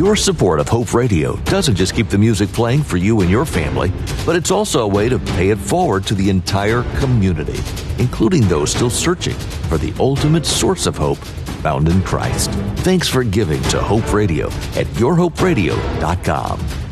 Your support of Hope Radio doesn't just keep the music playing for you and your family, but it's also a way to pay it forward to the entire community, including those still searching for the ultimate source of hope found in Christ. Thanks for giving to Hope Radio at yourhoperadio.com.